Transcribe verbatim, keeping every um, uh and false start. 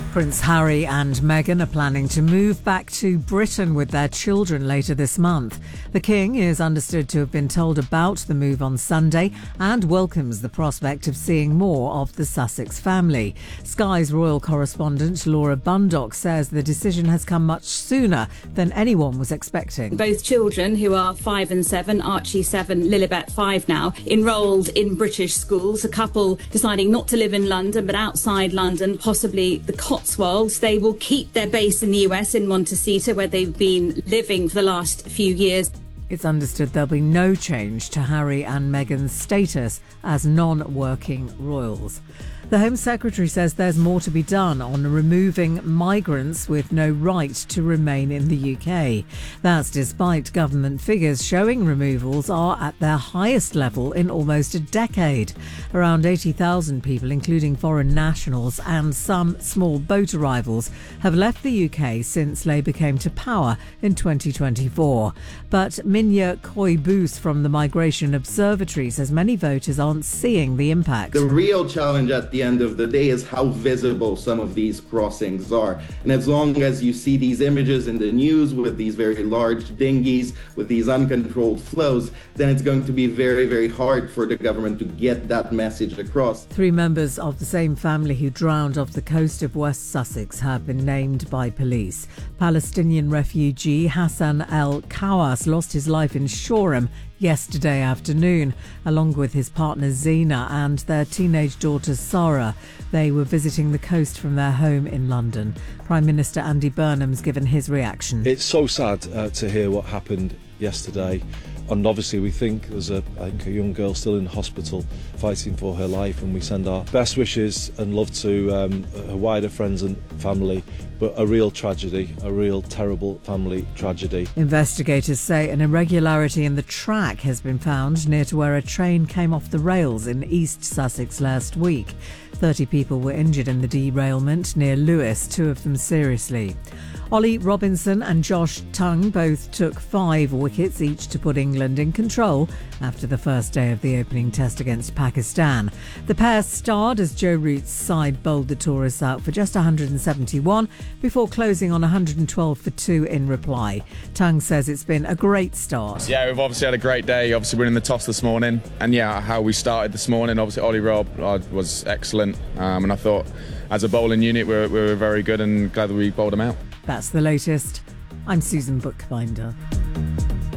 Prince Harry and Meghan are planning to move back to Britain with their children later this month. The King is understood to have been told about the move on Sunday and welcomes the prospect of seeing more of the Sussex family. Sky's royal correspondent Laura Bundock says the decision has come much sooner than anyone was expecting. Both children, who are five and seven, Archie seven, Lilibet five now, enrolled in British schools. A couple deciding not to live in London but outside London, possibly the Cotswolds. They will keep their base in the U S in Montecito, where they've been living for the last few years. It's understood there'll be no change to Harry and Meghan's status as non-working royals. The Home Secretary says there's more to be done on removing migrants with no right to remain in the U K. That's despite government figures showing removals are at their highest level in almost a decade. Around eighty thousand people, including foreign nationals and some small boat arrivals, have left the U K since Labour came to power in twenty twenty-four. But Minya Koibus from the Migration Observatory says many voters aren't seeing the impact. The real challenge at the end of the day is how visible some of these crossings are. And as long as you see these images in the news with these very large dinghies, with these uncontrolled flows, then it's going to be very, very hard for the government to get that message across. Three members of the same family who drowned off the coast of West Sussex have been named by police. Palestinian refugee Hassan El Kawas lost his life in Shoreham yesterday afternoon, along with his partner Zina and their teenage daughter Sarah. They were visiting the coast from their home in London. Prime Minister Andy Burnham's given his reaction. It's so sad uh, to hear what happened yesterday. And obviously we think there's a, I think a young girl still in hospital fighting for her life, and we send our best wishes and love to um, her wider friends and family. But a real tragedy, a real terrible family tragedy. Investigators say an irregularity in the track has been found near to where a train came off the rails in East Sussex last week. thirty people were injured in the derailment near Lewes, two of them seriously. Ollie Robinson and Josh Tongue both took five wickets each to put England in control after the first day of the opening test against Pakistan. The pair starred as Joe Root's side bowled the tourists out for just one hundred seventy-one before closing on one hundred twelve for two in reply. Tongue says it's been a great start. Yeah, we've obviously had a great day, obviously winning the toss this morning. And yeah, how we started this morning, obviously Ollie Rob uh, was excellent. Um, and I thought as a bowling unit we were, we were very good, and glad that we bowled them out. That's the latest. I'm Susan Bookbinder.